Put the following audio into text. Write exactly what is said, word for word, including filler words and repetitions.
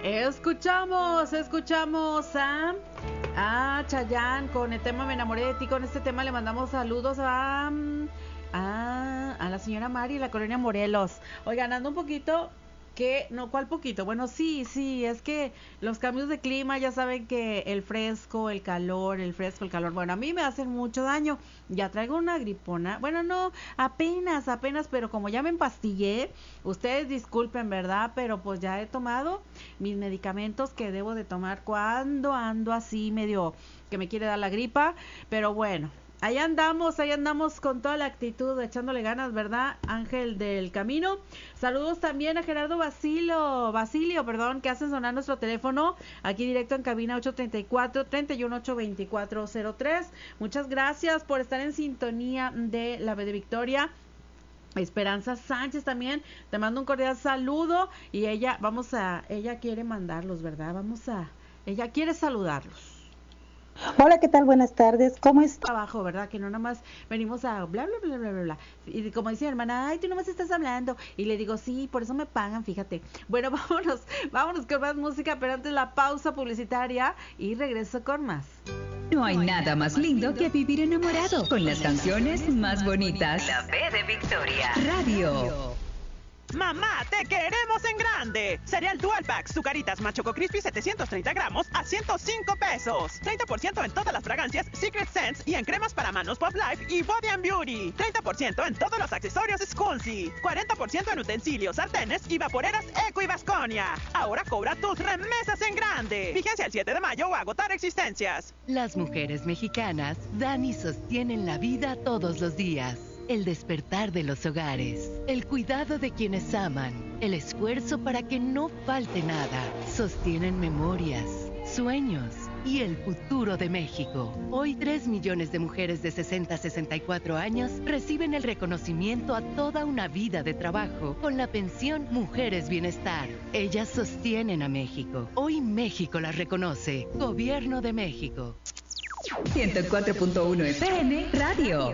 Escuchamos, escuchamos a, a Chayanne con el tema Me enamoré de ti. Con este tema le mandamos saludos a, a, a la señora Mari, la colonia Morelos. Oigan, ando un poquito que, no, ¿cuál poquito? Bueno, sí, sí, es que los cambios de clima, ya saben que el fresco, el calor, el fresco, el calor, bueno, a mí me hacen mucho daño. Ya traigo una gripona, bueno, no, apenas, apenas, pero como ya me empastillé, ustedes disculpen, ¿verdad? Pero pues ya he tomado mis medicamentos que debo de tomar cuando ando así medio que me quiere dar la gripa, pero bueno. Ahí andamos, ahí andamos con toda la actitud, echándole ganas, ¿verdad? Ángel del Camino. Saludos también a Gerardo Basilio, Basilio, perdón, que hacen sonar nuestro teléfono aquí directo en cabina ocho tres cuatro, tres uno ocho, dos cuatro cero tres. Muchas gracias por estar en sintonía de la B de Victoria. Esperanza Sánchez también, te mando un cordial saludo y ella, vamos a, ella quiere mandarlos, ¿verdad? Vamos a, ella quiere saludarlos. Hola, ¿qué tal? Buenas tardes, ¿cómo está? Abajo, ¿verdad? Que no nada más venimos a bla, bla, bla, bla, bla, bla. Y como dice mi hermana, ay, tú nomás estás hablando. Y le digo, sí, por eso me pagan, fíjate. Bueno, vámonos, vámonos con más música, pero antes la pausa publicitaria y regreso con más. No hay nada más lindo que vivir enamorado con las canciones más bonitas. La B de Victoria Radio. Mamá, te queremos en grande. Cereal Dual Pack, Zucaritas Más Choco Crispy setecientos treinta gramos a ciento cinco pesos. treinta por ciento en todas las fragancias Secret Sense y en cremas para manos Pop Life y Body and Beauty. treinta por ciento en todos los accesorios Scunsi. cuarenta por ciento en utensilios, sartenes y vaporeras Eco y Vasconia. Ahora cobra tus remesas en grande. Vigencia el siete de mayo o agotar existencias. Las mujeres mexicanas dan y sostienen la vida todos los días. El despertar de los hogares, el cuidado de quienes aman, el esfuerzo para que no falte nada, sostienen memorias, sueños y el futuro de México. Hoy tres millones de mujeres de sesenta a sesenta y cuatro años reciben el reconocimiento a toda una vida de trabajo con la pensión Mujeres Bienestar. Ellas sostienen a México. Hoy México las reconoce. Gobierno de México. ciento cuatro punto uno F M Radio.